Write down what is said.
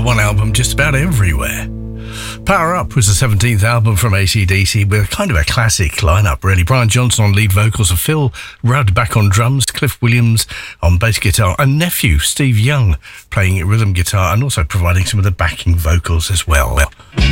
#1 album just about everywhere. Power Up was the 17th album from AC/DC with kind of a classic lineup, really. Brian Johnson on lead vocals, Phil Rudd back on drums, Cliff Williams on bass guitar, and nephew Steve Young playing rhythm guitar and also providing some of the backing vocals as well.